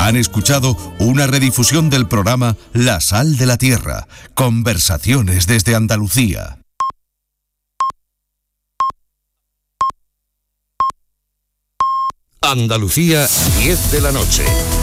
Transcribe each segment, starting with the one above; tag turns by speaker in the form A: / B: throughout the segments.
A: Han escuchado una redifusión del programa La Sal de la Tierra. Conversaciones desde Andalucía.
B: Andalucía, 10 de la noche.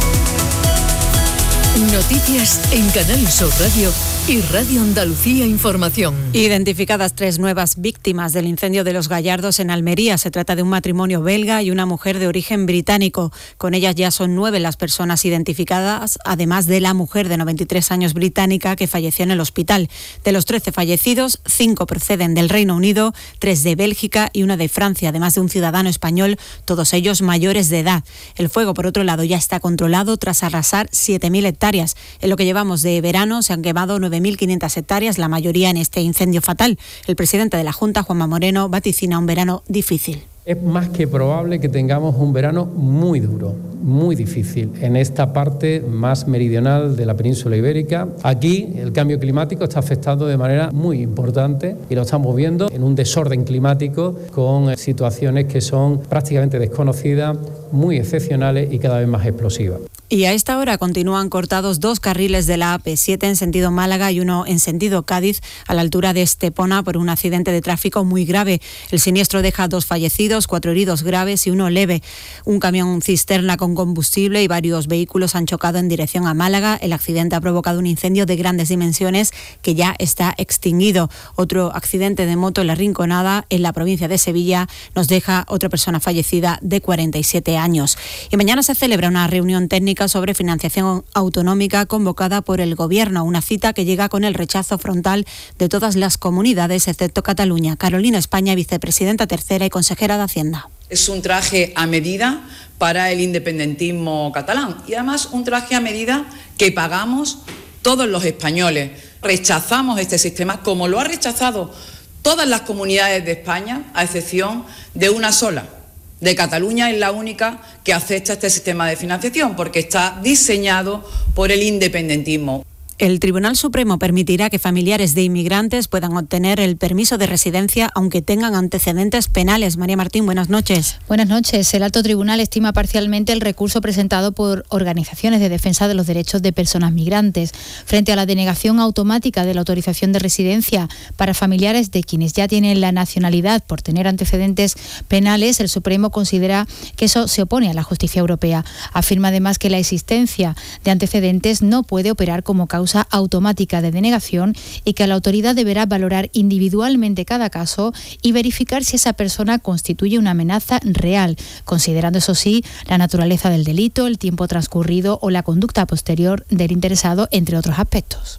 C: Noticias en Canal Sur Radio y Radio Andalucía Información.
D: Identificadas 3 nuevas víctimas del incendio de Los Gallardos en Almería. Se trata de un matrimonio belga y una mujer de origen británico. Con ellas ya son 9 las personas identificadas, además de la mujer de 93 años británica que falleció en el hospital. De los 13 fallecidos, 5 proceden del Reino Unido, 3 de Bélgica y 1 de Francia, además de un ciudadano español, todos ellos mayores de edad. El fuego, por otro lado, ya está controlado tras arrasar 7.000 hectáreas. En lo que llevamos de verano se han quemado 9.500 hectáreas, la mayoría en este incendio fatal. El presidente de la Junta, Juanma Moreno, vaticina un verano difícil.
E: Es más que probable que tengamos un verano muy duro, muy difícil, en esta parte más meridional de la península ibérica. Aquí el cambio climático está afectando de manera muy importante y lo estamos viendo en un desorden climático con situaciones que son prácticamente desconocidas, muy excepcionales y cada vez más explosivas.
D: Y a esta hora continúan cortados 2 carriles de la AP7 en sentido Málaga y 1 en sentido Cádiz, a la altura de Estepona, por un accidente de tráfico muy grave. El siniestro deja 2 fallecidos, 4 heridos graves y 1 leve. Un camión cisterna con combustible y varios vehículos han chocado en dirección a Málaga. El accidente ha provocado un incendio de grandes dimensiones que ya está extinguido. Otro accidente de moto en La Rinconada, en la provincia de Sevilla, nos deja otra persona fallecida de 47 años. Y mañana se celebra una reunión técnica sobre financiación autonómica convocada por el Gobierno, una cita que llega con el rechazo frontal de todas las comunidades excepto Cataluña. Carolina España, vicepresidenta tercera y consejera de Hacienda.
F: Es un traje a medida para el independentismo catalán y además un traje a medida que pagamos todos los españoles. Rechazamos este sistema como lo ha rechazado todas las comunidades de España, a excepción de una sola. De Cataluña es la única que acepta este sistema de financiación porque está diseñado por el independentismo.
D: El Tribunal Supremo permitirá que familiares de inmigrantes puedan obtener el permiso de residencia aunque tengan antecedentes penales. María Martín, buenas noches.
G: Buenas noches. El Alto Tribunal estima parcialmente el recurso presentado por organizaciones de defensa de los derechos de personas migrantes frente a la denegación automática de la autorización de residencia para familiares de quienes ya tienen la nacionalidad por tener antecedentes penales. El Supremo considera que eso se opone a la justicia europea. Afirma además que la existencia de antecedentes no puede operar como causa automática de denegación y que la autoridad deberá valorar individualmente cada caso y verificar si esa persona constituye una amenaza real, considerando eso sí la naturaleza del delito, el tiempo transcurrido o la conducta posterior del interesado, entre otros aspectos.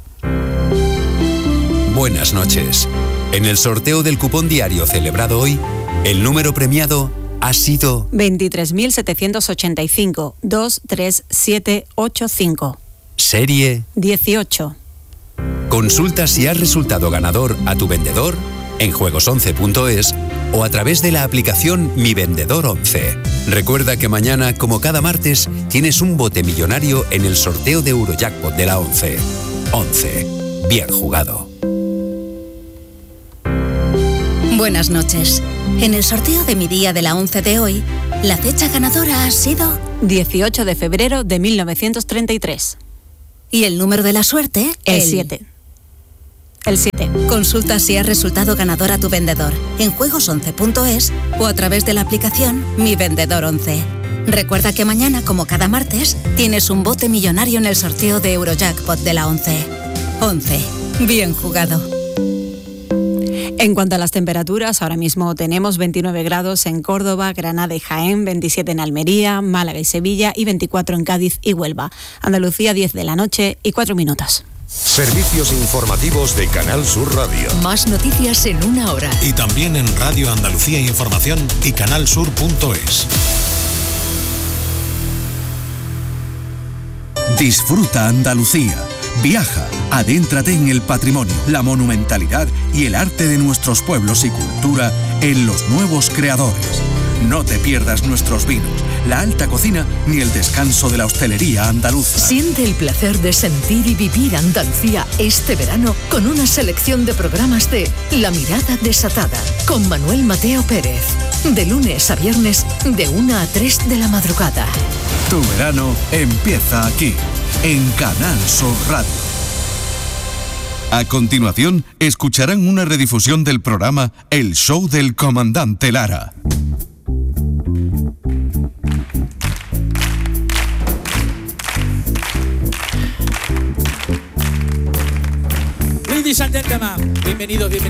B: Buenas noches. En el sorteo del cupón diario celebrado hoy, el número premiado ha sido
D: 23.785 23785.
B: Serie
D: 18.
B: Consulta si has resultado ganador a tu vendedor en juegos11.es o a través de la aplicación Mi Vendedor 11. Recuerda que mañana, como cada martes, tienes un bote millonario en el sorteo de Eurojackpot de la 11. 11. Bien jugado.
H: Buenas noches. En el sorteo de Mi Día de la 11 de hoy, la fecha ganadora ha sido
D: 18 de febrero de 1933.
H: Y el número de la suerte,
D: el 7. El 7.
H: Consulta si has resultado ganador a tu vendedor en juegos11.es o a través de la aplicación Mi Vendedor 11. Recuerda que mañana, como cada martes, tienes un bote millonario en el sorteo de Eurojackpot de la 11. 11. Bien jugado.
D: En cuanto a las temperaturas, ahora mismo tenemos 29 grados en Córdoba, Granada y Jaén, 27 en Almería, Málaga y Sevilla y 24 en Cádiz y Huelva. Andalucía, 10 de la noche y 4 minutos.
B: Servicios informativos de Canal Sur Radio.
C: Más noticias en una hora.
I: Y también en Radio Andalucía Información y canalsur.es.
A: Disfruta Andalucía. Viaja, adéntrate en el patrimonio, la monumentalidad y el arte de nuestros pueblos y cultura en Los Nuevos Creadores. No te pierdas nuestros vinos, la alta cocina ni el descanso de la hostelería andaluza.
C: Siente el placer de sentir y vivir Andalucía este verano con una selección de programas de La Mirada Desatada con Manuel Mateo Pérez. De lunes a viernes de 1 a 3 de la madrugada.
A: Tu verano empieza aquí, en Canal Sur Radio. A continuación, escucharán una redifusión del programa El Show del Comandante Lara.
J: Ladies and gentlemen, bienvenidos.